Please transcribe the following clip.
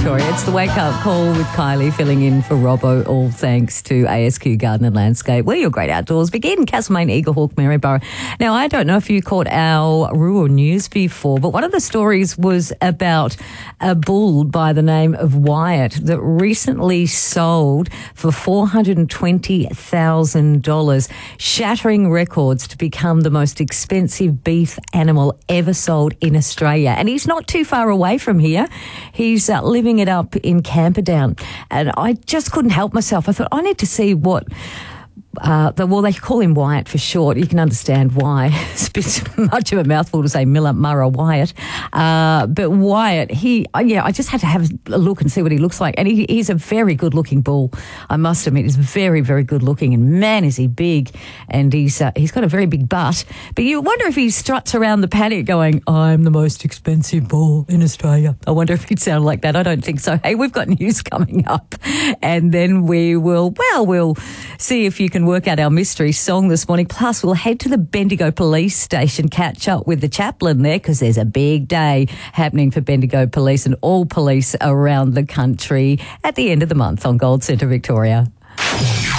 Victoria. It's the Wake Up Call with Kylie filling in for Robbo, all thanks to ASQ Garden and Landscape, where your great outdoors begin. Castlemaine, Eaglehawk, Maryborough. Now, I don't know if you caught our rural news before, but one of the stories was about a bull by the name of Wyatt that recently sold for $420,000, shattering records to become the most expensive beef animal ever sold in Australia. And he's not too far away from here. He's living it up in Camperdown. And I just couldn't help myself. I thought, I need to see what... they call him Wyatt for short. You can understand why. It's a bit much of a mouthful to say Murrah Wyatt. But Wyatt, I just had to have a look and see what he looks like. And he's a very good-looking bull, I must admit. He's very, very good-looking. And, man, is he big. And he's got a very big butt. But you wonder if he struts around the paddock going, I'm the most expensive bull in Australia. I wonder if he'd sound like that. I don't think so. Hey, we've got news coming up. And then we'll see if you can work out our mystery song this morning. Plus, we'll head to the Bendigo Police Station, catch up with the chaplain there, because there's a big day happening for Bendigo Police and all police around the country at the end of the month on Gold Centre Victoria.